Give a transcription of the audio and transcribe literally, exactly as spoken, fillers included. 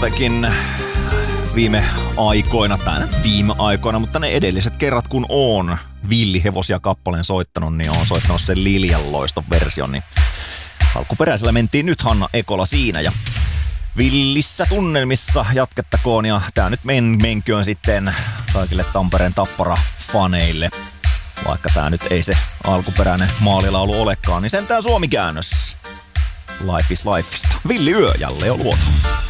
muutenkin viime aikoina, tai nyt viime aikoina, mutta ne edelliset kerrat kun on Villihevosia kappaleen soittanut, niin on soittanut sen Liljan loiston version, niin alkuperäisellä mentiin nyt Hanna Ekola siinä ja villissä tunnelmissa jatkettakoon ja tää nyt men, menköön sitten kaikille Tampereen Tappara-faneille. Vaikka tää nyt ei se alkuperäinen maalilaulu olekaan, niin sentään suomikäännös Life is Lifeista. Villi Yö jälleen on luotu.